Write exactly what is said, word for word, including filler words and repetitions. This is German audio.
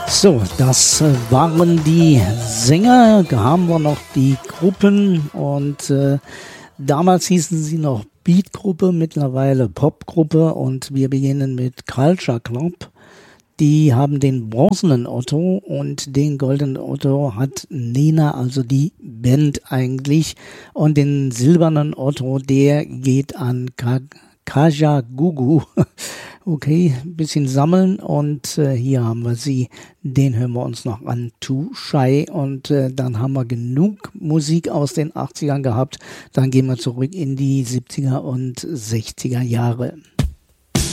So, das waren die Sänger. Da haben wir noch die Gruppen und äh, damals hießen sie noch Beatgruppe, mittlerweile Popgruppe und wir beginnen mit Culture Club. Die haben den bronzenen Otto und den goldenen Otto hat Nena, also die Band eigentlich. Und den silbernen Otto, der geht an Ka- Kajagoogoo. Okay, ein bisschen sammeln und äh, hier haben wir sie, den hören wir uns noch an, Too Shy und äh, dann haben wir genug Musik aus den achtzigern gehabt, dann gehen wir zurück in die siebziger und sechziger Jahre.